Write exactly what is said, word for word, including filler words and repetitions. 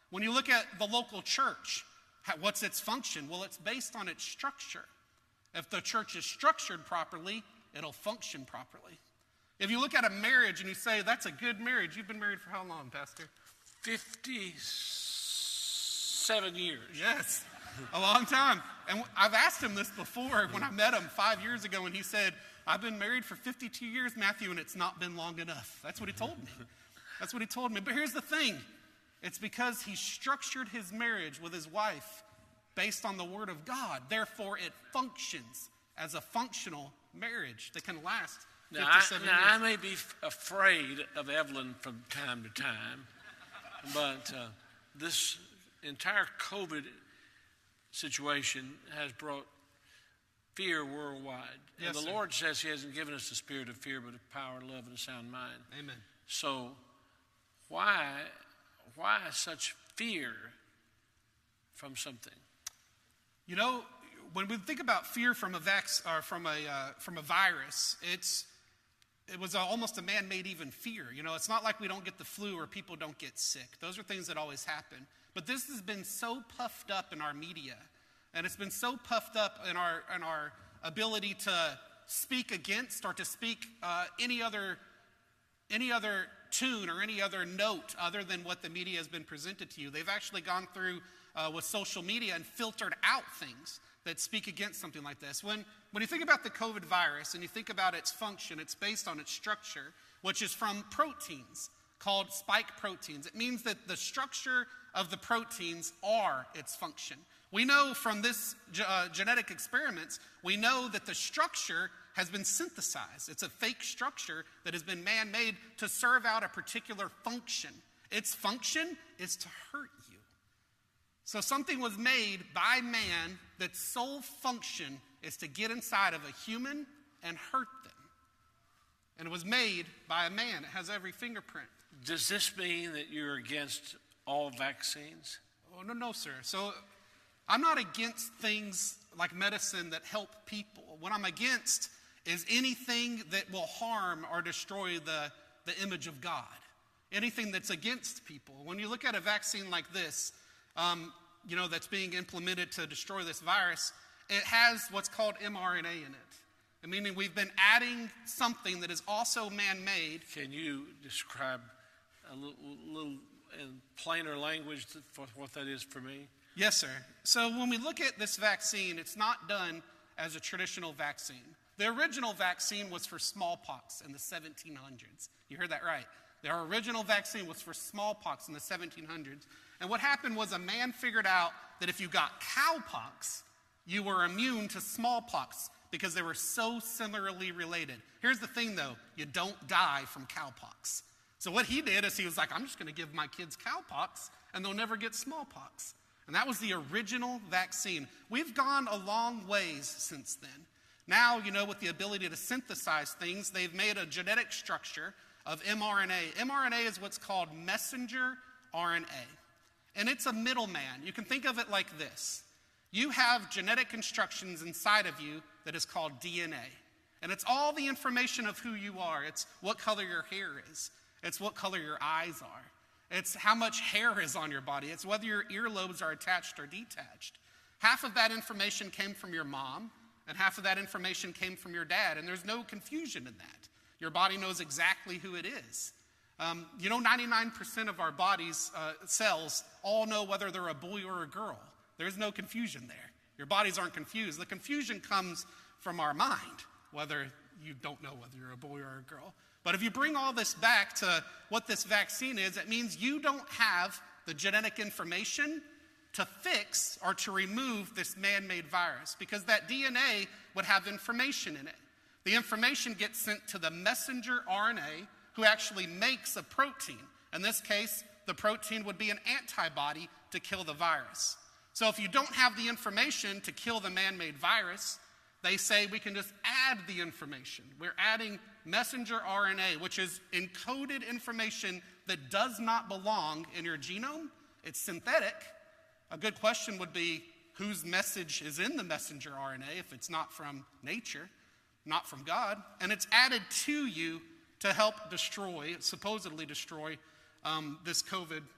When you look at the local church, what's its function? Well, it's based on its structure. If the church is structured properly, it'll function properly. If you look at a marriage and you say, that's a good marriage, you've been married for how long, Pastor? fifty-seven years. Yes, a long time. And I've asked him this before when I met him five years ago, and he said, I've been married for fifty-two years, Matthew, and it's not been long enough. That's what he told me. That's what he told me. But here's the thing. It's because he structured his marriage with his wife based on the Word of God. Therefore, it functions as a functional marriage that can last now, I, fifty-seven now years. I may be f- afraid of Evelyn from time to time, but uh, this entire COVID situation has brought fear worldwide. Yes, and the sir. Lord says he hasn't given us the spirit of fear, but of power, love, and a sound mind. Amen. So why, why such fear from something? You know, when we think about fear from a vax or from a uh, from a virus, it's it was almost a man-made even fear. You know, it's not like we don't get the flu or people don't get sick. Those are things that always happen. But this has been so puffed up in our media, and it's been so puffed up in our in our ability to speak against or to speak uh, any other any other tune or any other note other than what the media has been presented to you. They've actually gone through uh, with social media and filtered out things that speak against something like this. When when you think about the COVID virus and you think about its function, it's based on its structure, which is from proteins called spike proteins. It means that the structure of the proteins are its function. We know from this uh, genetic experiments, we know that the structure has been synthesized. It's a fake structure that has been man-made to serve out a particular function. Its function is to hurt you. So something was made by man that's sole function is to get inside of a human and hurt them. And it was made by a man. It has every fingerprint. Does this mean that you're against all vaccines? Oh, no, no, sir. So I'm not against things like medicine that help people. What I'm against is anything that will harm or destroy the, the image of God. Anything that's against people. When you look at a vaccine like this, um, you know, that's being implemented to destroy this virus, it has what's called m R N A in it. Meaning we've been adding something that is also man-made. Can you describe a little, little in plainer language for what that is for me? Yes, sir. So when we look at this vaccine, it's not done as a traditional vaccine. The original vaccine was for smallpox in the seventeen hundreds. You heard that right. The original vaccine was for smallpox in the seventeen hundreds. And what happened was a man figured out that if you got cowpox, you were immune to smallpox because they were so similarly related. Here's the thing, though. You don't die from cowpox. So what he did is he was like, I'm just going to give my kids cowpox, and they'll never get smallpox. And that was the original vaccine. We've gone a long ways since then. Now, you know, with the ability to synthesize things, they've made a genetic structure of m R N A. m R N A is what's called messenger R N A. And it's a middleman. You can think of it like this. You have genetic instructions inside of you that is called D N A. And it's all the information of who you are. It's what color your hair is. It's what color your eyes are. It's how much hair is on your body. It's whether your earlobes are attached or detached. Half of that information came from your mom, and half of that information came from your dad. And there's no confusion in that. Your body knows exactly who it is. Um, you know, ninety-nine percent of our body's uh, cells all know whether they're a boy or a girl. There's no confusion there. Your bodies aren't confused. The confusion comes from our mind, whether you don't know whether you're a boy or a girl. But if you bring all this back to what this vaccine is, it means you don't have the genetic information to fix or to remove this man-made virus, because that D N A would have information in it. The information gets sent to the messenger R N A, who actually makes a protein. In this case, the protein would be an antibody to kill the virus. So if you don't have the information to kill the man-made virus, they say we can just add the information. We're adding messenger R N A, which is encoded information that does not belong in your genome. It's synthetic. A good question would be, whose message is in the messenger R N A if it's not from nature, not from God? And it's added to you to help destroy, supposedly destroy, um, this COVID